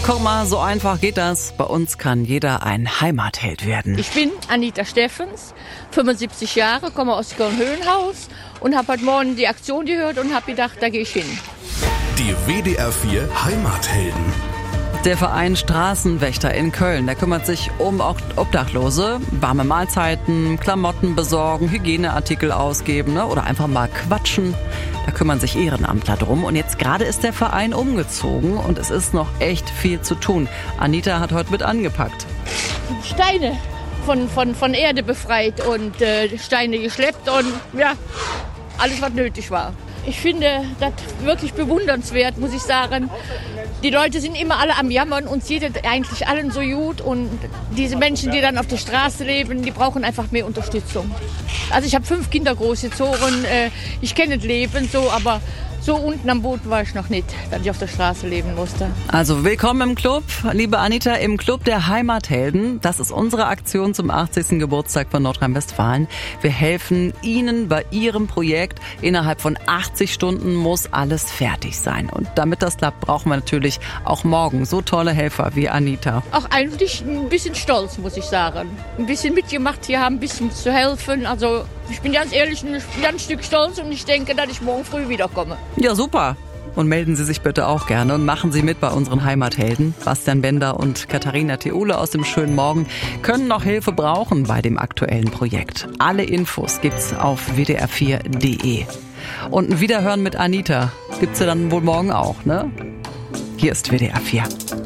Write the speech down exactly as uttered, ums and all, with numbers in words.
Guck mal, so einfach geht das. Bei uns kann jeder ein Heimatheld werden. Ich bin Anita Steffens, fünfundsiebzig Jahre, komme aus Köln-Höhenhaus und habe heute Morgen die Aktion gehört und habe gedacht, da gehe ich hin. Die W D R vier Heimathelden. Der Verein Straßenwächter in Köln, der kümmert sich um Obdachlose, warme Mahlzeiten, Klamotten besorgen, Hygieneartikel ausgeben, ne? Oder einfach mal quatschen. Da kümmern sich Ehrenamtler drum. Und jetzt gerade ist der Verein umgezogen und es ist noch echt viel zu tun. Anita hat heute mit angepackt. Steine von, von, von Erde befreit und äh, Steine geschleppt und ja, alles, was nötig war. Ich finde das wirklich bewundernswert, muss ich sagen. Die Leute sind immer alle am Jammern, uns geht es eigentlich allen so gut. Und diese Menschen, die dann auf der Straße leben, die brauchen einfach mehr Unterstützung. Also ich habe fünf Kinder großgezogen, ich kenne das Leben so, aber so unten am Boden war ich noch nicht, dass ich auf der Straße leben musste. Also willkommen im Club, liebe Anita, im Club der Heimathelden. Das ist unsere Aktion zum achtzigsten Geburtstag von Nordrhein-Westfalen. Wir helfen Ihnen bei Ihrem Projekt. Innerhalb von achtzig Stunden muss alles fertig sein. Und damit das klappt, brauchen wir natürlich auch morgen so tolle Helfer wie Anita. Auch eigentlich ein bisschen stolz, muss ich sagen. Ein bisschen mitgemacht hier haben, ein bisschen zu helfen. Also ich bin ganz ehrlich ein ganz Stück stolz und ich denke, dass ich morgen früh wiederkomme. Ja, super. Und melden Sie sich bitte auch gerne und machen Sie mit bei unseren Heimathelden. Bastian Bender und Katharina Theule aus dem schönen Morgen können noch Hilfe brauchen bei dem aktuellen Projekt. Alle Infos gibt's auf w d r vier punkt d e. Und ein Wiederhören mit Anita gibt's ja dann wohl morgen auch, ne? Hier ist W D R vier.